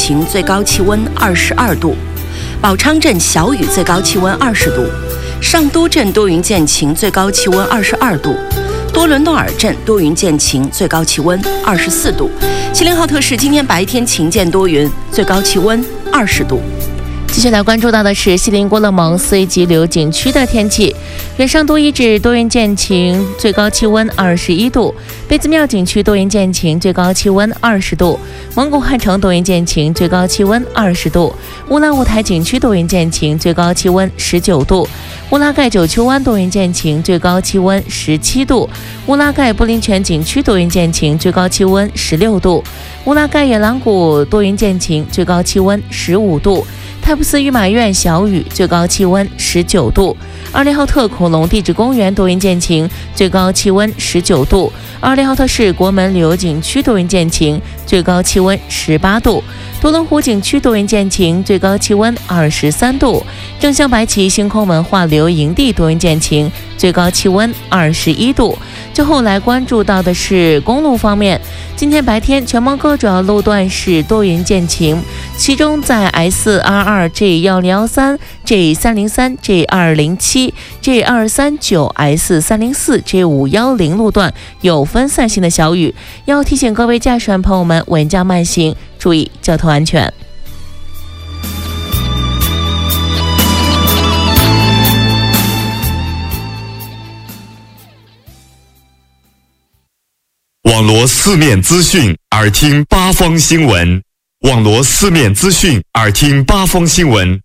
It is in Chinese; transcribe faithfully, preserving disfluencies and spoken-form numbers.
晴，最高气温二十二度；宝昌镇小雨，最高气温二十度；上都镇多云见晴，最高气温二十二度；多伦多尔镇多云见晴，最高气温二十四度。锡林浩特市今天白天晴间多云，最高气温二十度。 继续来关注到的是锡林郭勒盟随急流景区的天气。远上都遗址多云见晴，最高气温二十一度；贝子庙景区多云见晴，最高气温二十度；蒙古汉城多云见晴，最高气温二十度；乌拉乌台景区多云见晴，最高气温十九度；乌拉盖九丘湾多云见晴，最高气温十七度；乌拉盖布林泉景区多云见晴，最高气温十六度；乌拉盖野狼谷多云见晴，最高气温十五度；泰布斯御马院小雨，最高气温十九度；二利浩特恐龙地质公园多云见晴，最高气温十九度；二利浩特市国门旅游景区多云见晴，最高气温十八度；多伦湖景区多云见晴，最高气温二十三度；正乡白旗星空文化旅游营地多云见晴，最高气温二十一度。最后来关注到的是公路方面，今天白天全蒙各主要路段是多云见晴，其中在 S 二二 G 一零一三 G 三零三 G 二零七 G 二三九 S 三零四 G 五一零路段有分散性的小雨，要提醒各位驾驶员朋友们稳驾慢行，注意交通安全。 网罗四面资讯，耳听八方新闻。网罗四面资讯，耳听八方新闻。